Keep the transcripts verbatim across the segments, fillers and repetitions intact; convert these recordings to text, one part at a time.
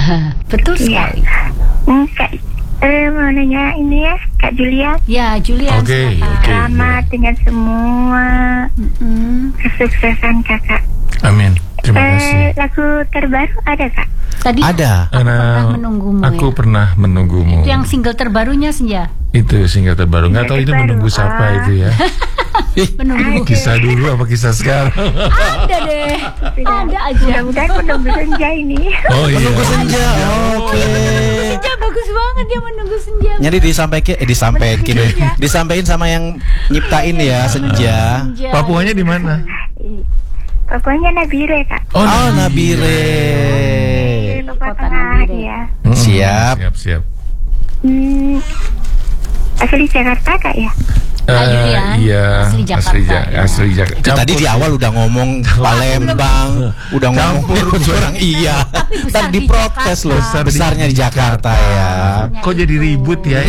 Betul sekali. Hmm, Kak, eh, mau nanya ini ya, Kak Julian. Ya, Julian. Oke, silakan. oke. Selamat dengan semua Mm-mm. kesuksesan kakak. Amin. Terima Eh, kasih. lagu terbaru ada kak? Tadi Ada. Aku pernah Nah, menunggumu. Aku ya? pernah menunggumu. Itu yang single terbarunya Senja. Itu single terbaru. Nggak tahu itu terbaru. menunggu siapa Ah. itu ya. Menunggu. Kisah dulu apa kisah sekarang? Ada deh. Ada aja. Mudah-mudahan menunggu senja ini. Oh iya. Menunggu senja. Oke. Senja bagus banget dia menunggu senja. Jadi disampaikan eh disampaikan disampaikan sama yang nyiptain ya senja. Senja. Papuanya di mana? Pokoknya Nabire kak. Oh, Nabire. Di Papua Kota Tengah Nabire. ya. Mm, Siap. Siap, siap. Hmm, asli Jakarta kak ya? Kak Eh, Julian, iya, asli Jakarta. asli, Ja- asli Jakarta. Tadi di awal udah ngomong Palembang, udah ngomong orang iya. Tapi besar Tadi di diprotes loh, Jakarta. besarnya di Jakarta ya. Kok jadi ribut ya?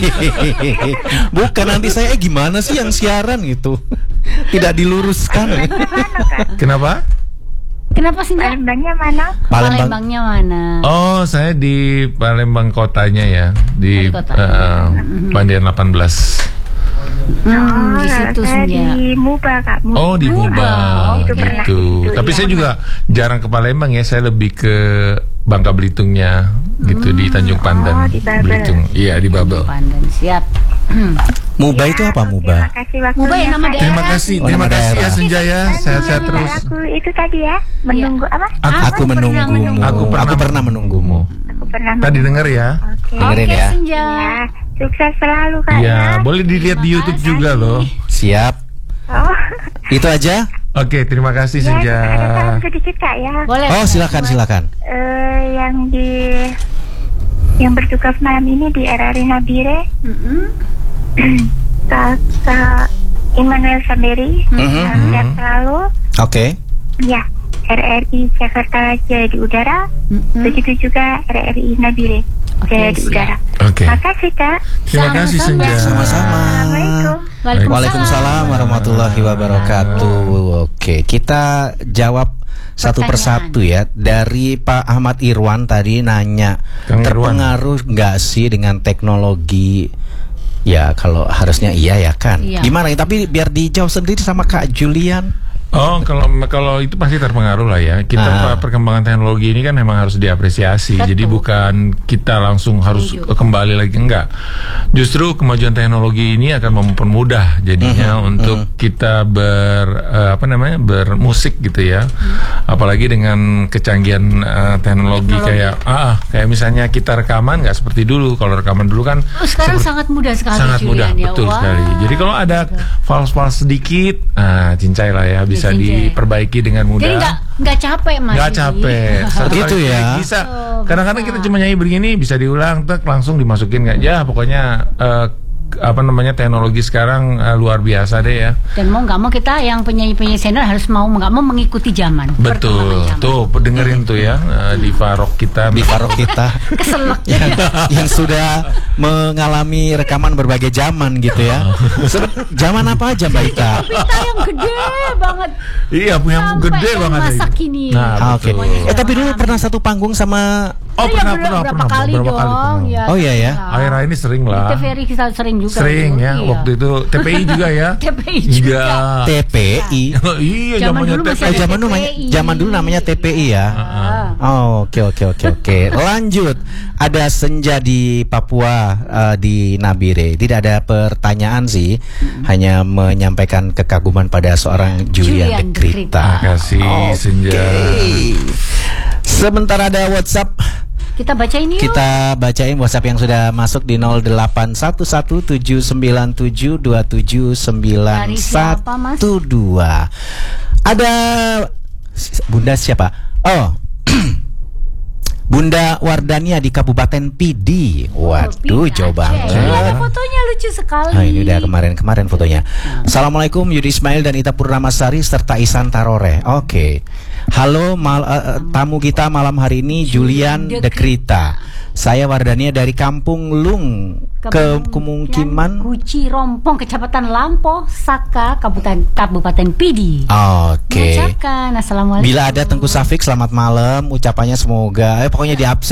Bukan nanti saya eh, gimana sih yang siaran gitu. Tidak diluruskan. Mana kak? Kenapa? Kenapa Senja? Palembangnya mana? Palembang. Palembangnya mana? Oh, saya di Palembang kotanya ya, di Oh, di kota. eh, Bandian delapan belas. Hmm, di Oh, situ saya Senja. di Muba kak. Muba. Oh, di Muba Itu pernah. gitu. Itu, Tapi iya. saya juga jarang ke Palembang ya, saya lebih ke Bangka Belitungnya gitu, di Tanjung Pandan. Oh, di Babel. Belitung. Iya, di Babel. Pandan siap. Hmm. Muba itu apa Oke, Muba? Makasih waktunya, Muba yang nama Kak, ya. Terima kasih, Oh, terima nama kasih ya daerah. Senja ya. Sehat-sehat Nah, terus. Aku itu tadi ya menunggu apa? Aku- Aku menunggumu. Aku pernah, Aku pernah menunggumu. Aku pernah. Tadi dengar ya. Oke. Dengerin Oke ya. Senja. Ya, sukses selalu kak Iya, ya. boleh dilihat di YouTube juga loh. Siap. Oh, Itu aja. Oke, terima kasih ya, Senja. ada salam sedikit kak ya. Boleh. Oh, silakan silakan. Eh, yang di yang bertugas malam ini di R R I Nabire, Mm-mm. Kakak Immanuel Samberi, Mhm. sehat selalu. Oke. Ya, R R I Jakarta Jaya di udara. Mm-mm. Begitu juga R R I Nabire Oke, Jaya di siap. udara. Oke. Makasih kak. Terima kasih Sama-sama. Senja. Sama-sama. Assalamualaikum. Waalaikumsalam warahmatullahi wabarakatuh. Oke, kita jawab satu Pertanyaan. persatu ya. Dari Pak Ahmad Irwan tadi nanya, Kang Irwan. terpengaruh nggak sih dengan teknologi? Ya kalau harusnya iya ya kan. Iya. Gimana? Tapi biar dijawab sendiri sama Kak Julian. Oh, kalau kalau itu pasti terpengaruh lah ya. Kita Ah. perkembangan teknologi ini kan memang harus diapresiasi. Betul. Jadi bukan kita langsung harus Setuju. kembali lagi, enggak. Justru kemajuan teknologi ini akan mempermudah jadinya Mhm, untuk kita ber eh, apa namanya? bermusik gitu ya. Apalagi dengan kecanggihan eh, teknologi, Teknologi. kayak ah kayak misalnya kita rekaman nggak seperti dulu. Kalau rekaman dulu kan Oh, sekarang seperti- sangat mudah sekali sangat Julian, mudah, ya. betul Wah. sekali. Jadi kalau ada fals-fals sedikit, ah cincai lah ya, bisa cincai. diperbaiki dengan mudah. Jadi nggak nggak capek mas. Nggak capek. Satu Gitu kali ya. klik bisa. Oh, Kadang-kadang bisa. kita cuma nyanyi begini, bisa diulang, tek langsung dimasukin nggak? Ya pokoknya eh, apa namanya teknologi sekarang eh, luar biasa deh ya. Dan mau nggak mau kita yang penyanyi-penyanyi senior harus mau nggak mau mengikuti zaman. Betul. perkembangan zaman. Tuh dengerin tuh ya eh, di Farok kita. Di Farok kita Keselak. yang, yang sudah mengalami rekaman berbagai zaman gitu ya. Sebe- Zaman apa aja Mbak Ita? Kita yang gede banget. Iya punya Sampai gede yang banget. masa ini. kini. Nah, Ah, Oke. betul. Eh tapi dulu pernah satu panggung sama. Oh Iya, pernah bener- pernah berapa pernah kali beberapa kali dong. pernah. Ya, Oh, iya, ya? Akhir-akhir ini sering Di lah. T V R I kita sering juga. Sering dulu, ya iya. waktu itu T P I juga ya. T P I juga. Iya. T P I. Iya Zaman zamannya dulu T P masih I. Eh, ada zaman dulu T P I. namanya zaman dulu namanya T P I ya. Ah. Oh, oke oke oke oke. Lanjut. Ada senja di Papua eh, di Nabire. Tidak ada pertanyaan sih, hanya menyampaikan kekaguman pada seorang Julian Julian De Krita. Makasih Senja. Oke. Sebentar ada WhatsApp. Kita baca ini yuk. Kita bacain WhatsApp yang sudah masuk di nol delapan satu satu tujuh sembilan tujuh dua tujuh sembilan Dari siapa, Mas? satu dua. Ada Bunda siapa? Oh. Bunda Wardania di Kabupaten Pidi. Waduh, Pidi jauh Aceh. banget. Ini ada fotonya lucu sekali. Nah, ini udah kemarin-kemarin fotonya. Assalamualaikum Yudi Ismail dan Ita Purnamasari serta Isan Tarore. Oke. Halo mal- eh, tamu kita malam hari ini Julian De Krita. Saya Wardania dari Kampung Lung ke Kemungkiman. Guci Rompong, Kecamatan Lampo, Saka, Kabupaten Kabupaten Pidi. Oke. Mengucapkan assalamualaikum. Bila ada Tengku Safik selamat malam. Ucapannya semoga eh pokoknya di